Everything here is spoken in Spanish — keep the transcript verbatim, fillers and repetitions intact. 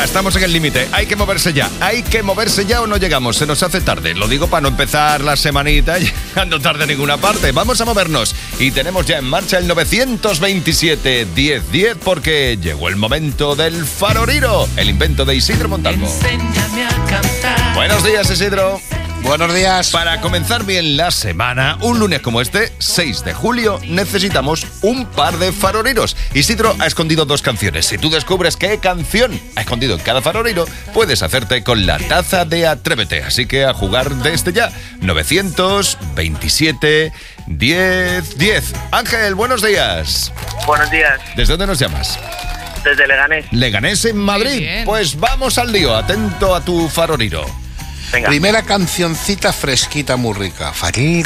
estamos en el límite. Hay que moverse ya. Hay que moverse ya o no llegamos. Se nos hace tarde. Lo digo para no empezar la semanita llegando tarde a ninguna parte. Vamos a movernos. Y tenemos ya en marcha el novecientos veintisiete diez diez porque llegó el momento del faroriro, el invento de Isidro Montalvo. Enséñame a cantar. Buenos días, Isidro. Buenos días. Para comenzar bien la semana, un lunes como este, seis de julio, necesitamos un par de faroriros. Isidro ha escondido dos canciones. Si tú descubres qué canción ha escondido en cada faroriro, puedes hacerte con la taza de Atrévete. Así que a jugar desde ya. novecientos veintisiete diez diez. Ángel, buenos días. Buenos días, ¿Desde dónde nos llamas? desde Leganés. Leganés en Madrid. bien. Pues vamos al lío. Atento a tu faroriro. Venga. Primera cancioncita fresquita, muy rica. Farero.